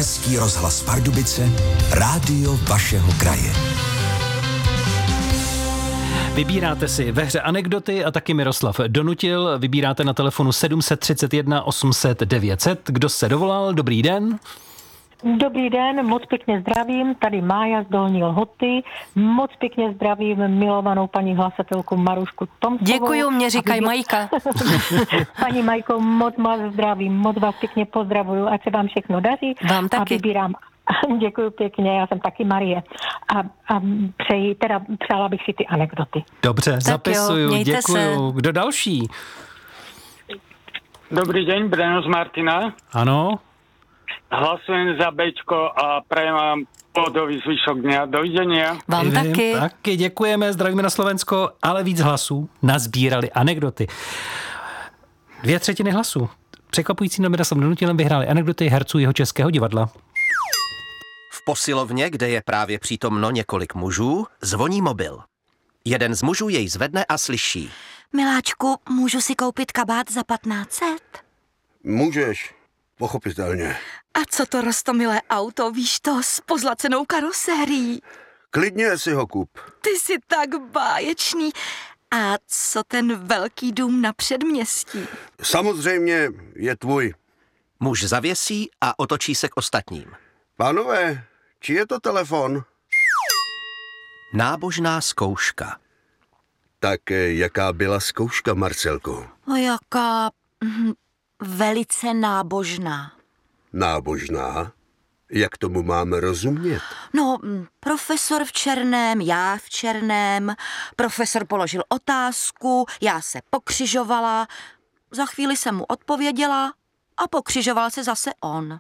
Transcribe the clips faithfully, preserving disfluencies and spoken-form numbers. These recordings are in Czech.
Český rozhlas Pardubice, rádio vašeho kraje. Vybíráte si ve hře anekdoty a taky Miroslav donutil. Vybíráte na telefonu sedm set třicet jedna osm set devět set. Kdo se dovolal? Dobrý den. Dobrý den, moc pěkně zdravím, tady Mája z Dolní Lhoty, moc pěkně zdravím milovanou paní hlasatelku Marušku Tomskovou. Děkuju, mě říkají Majka. Paní Majko, moc vás zdravím, moc vás pěkně pozdravuju, ať se vám všechno daří. Vám taky. A vybírám, děkuju pěkně, já jsem taky Marie. A, a přeji, teda přála bych si ty anekdoty. Dobře, tak zapisuju, jo, děkuju. Se. Kdo další? Dobrý deň, Breno z Martina. Ano. Hlasujem za Bčko a prajem vám pohodový zvyšok dňa. Dovidenia. Vám Vím, taky. Taky děkujeme, zdravíme na Slovensko, ale víc hlasů nazbírali anekdoty. Dvě třetiny hlasů. Překvapující Miroslavem Donutilem vyhráli anekdoty herců Jihočeského divadla. V posilovně, kde je právě přítomno několik mužů, zvoní mobil. Jeden z mužů jej zvedne a slyší. Miláčku, můžu si koupit kabát za patnáct set? Můžeš, pochopitelně. A co to roztomilé auto, víš to, s pozlacenou karosérií? Klidně si ho kup. Ty jsi tak báječný. A co ten velký dům na předměstí? Samozřejmě je tvůj. Muž zavěsí a otočí se k ostatním. Pánové, či je to telefon? Nábožná zkouška. Tak jaká byla zkouška, Marcelko? O jaká... Hm, velice nábožná. Nábožná? Jak tomu máme rozumět? No, profesor v černém, já v černém, profesor položil otázku, já se pokřižovala, za chvíli jsem mu odpověděla a pokřižoval se zase on.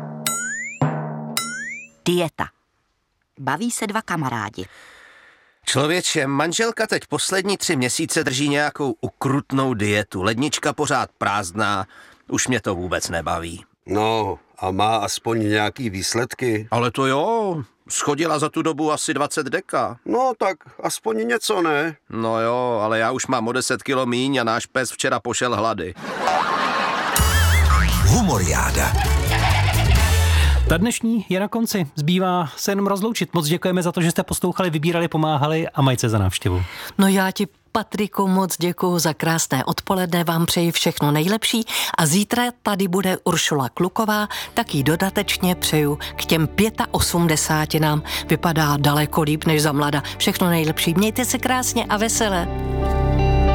Dieta. Baví se dva kamarádi. Člověče, manželka teď poslední tři měsíce drží nějakou ukrutnou dietu. Lednička pořád prázdná, už mě to vůbec nebaví. No, a má aspoň nějaký výsledky? Ale to jo, schodila za tu dobu asi dvacet deka. No, tak aspoň něco, ne? No jo, ale já už mám o deset kilo míň a náš pes včera pošel hlady. Humoriáda. Ta dnešní je na konci. Zbývá se jenom rozloučit. Moc děkujeme za to, že jste poslouchali, vybírali, pomáhali a Majce za návštěvu. No já ti, Patriku, moc děkuju za krásné odpoledne, vám přeji všechno nejlepší a zítra tady bude Uršula Kluková, tak jí dodatečně přeju k těm osmdesáti pěti nám. Vypadá daleko líp než za mlada. Všechno nejlepší. Mějte se krásně a veselé.